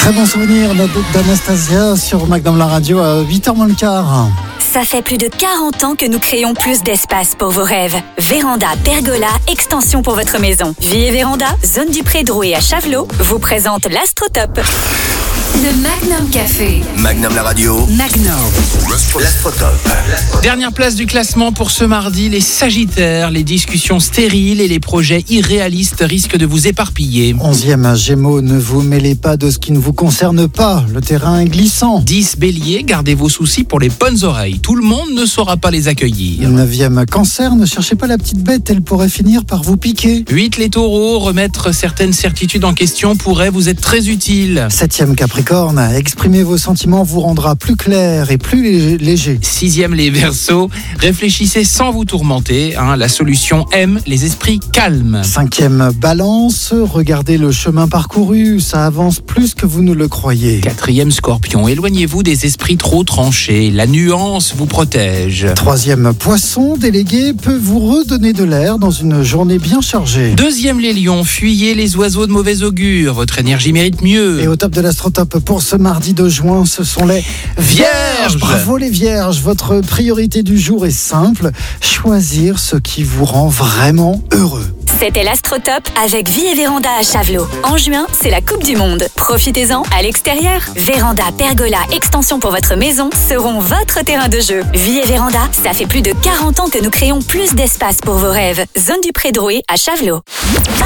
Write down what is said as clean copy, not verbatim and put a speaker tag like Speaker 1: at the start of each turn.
Speaker 1: Très bon souvenir d'Anastasia sur Magnum la radio à 8h moins le quart.
Speaker 2: Ça fait plus de 40 ans que nous créons plus d'espace pour vos rêves. Véranda, pergola, extension pour votre maison. Vie et Véranda, zone du Pré-Drouet à Chavelot, vous présente l'Astrotop. Le Magnum Café.
Speaker 3: Magnum la radio.
Speaker 2: Magnum.
Speaker 3: L'Astrotop.
Speaker 4: Dernière place du classement pour ce mardi, les Sagittaires. Les discussions stériles et les projets irréalistes risquent de vous éparpiller.
Speaker 1: 11e Gémeaux, ne vous mêlez pas de ce qui ne vous concerne pas. Le terrain est glissant.
Speaker 4: 10 Béliers, gardez vos soucis pour les bonnes oreilles. Tout le monde ne saura pas les accueillir.
Speaker 1: 9e Cancer, ne cherchez pas la petite bête, elle pourrait finir par vous piquer.
Speaker 4: 8 les Taureaux, remettre certaines certitudes en question pourrait vous être très utile.
Speaker 1: 7e Capricorne, exprimer vos sentiments vous rendra plus clair et plus léger.
Speaker 4: 6e les Verseaux, réfléchissez sans vous tourmenter. La solution aime les esprits calmes.
Speaker 1: 5e Balance, regardez le chemin parcouru, ça avance plus que vous ne le croyez.
Speaker 4: 4e Scorpion, éloignez-vous des esprits trop tranchés. La nuance vous protège.
Speaker 1: 3e Poisson, délégué peut vous redonner de l'air dans une journée bien chargée.
Speaker 4: 2e les Lions, fuyez les oiseaux de mauvais augure. Votre énergie mérite mieux.
Speaker 1: Et au top de l'Astrotop pour ce mardi 2 juin, ce sont les
Speaker 4: Vierges.
Speaker 1: Bravo les Vierges, votre priorité du jour est simple, choisir ce qui vous rend vraiment heureux.
Speaker 2: C'était l'Astrotop avec Vie et Véranda à Chavelot. En juin, c'est la Coupe du Monde. Profitez-en à l'extérieur. Véranda, pergola, extension pour votre maison seront votre terrain de jeu. Vie et Véranda, ça fait plus de 40 ans que nous créons plus d'espace pour vos rêves. Zone du Pré-Drouet à Chavelot.